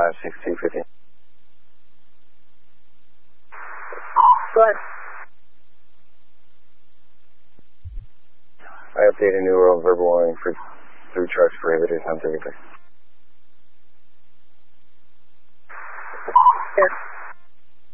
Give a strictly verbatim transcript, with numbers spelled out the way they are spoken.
five six two fifteen. Go ahead. I updated New World verbal warning for three trucks prohibited on thirty-three. Yes.